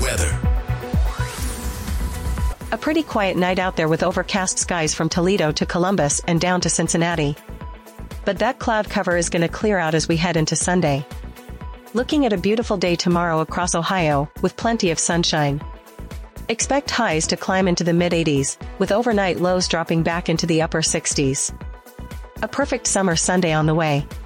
weather. A pretty quiet night out there with overcast skies from Toledo to Columbus and down to Cincinnati. But that cloud cover is going to clear out as we head into Sunday. Looking at a beautiful day tomorrow across Ohio, with plenty of sunshine. Expect highs to climb into the mid-80s, with overnight lows dropping back into the upper 60s. A perfect summer Sunday on the way.